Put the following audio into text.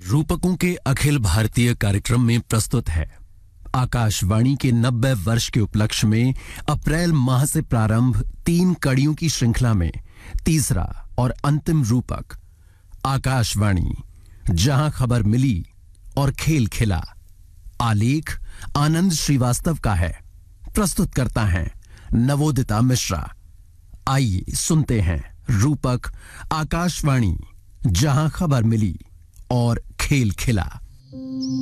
रूपकों के अखिल भारतीय कार्यक्रम में प्रस्तुत है आकाशवाणी के 90 वर्ष के उपलक्ष्य में अप्रैल माह से प्रारंभ 3 कड़ियों की श्रृंखला में तीसरा और अंतिम रूपक आकाशवाणी, जहां खबर मिली और खेल खिला। आलेख आनंद श्रीवास्तव का है। प्रस्तुत करता है नवोदिता मिश्रा। आइए सुनते हैं रूपक आकाशवाणी, जहां खबर मिली और खेल खिला।